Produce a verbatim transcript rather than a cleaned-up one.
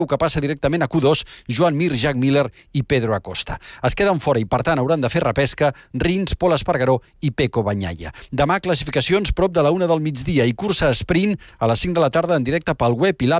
que passa directament a Q dos, Joan Mir, Jack Miller i Pedro Acosta. Es queden fora i, per tant, hauran de fer repesca Rins, Pol Espargaró i Pecco Bagnaia. Demà, classificacions prop de la una del migdia i cursa sprint a les cinc de la tarda en directe pel web i l'app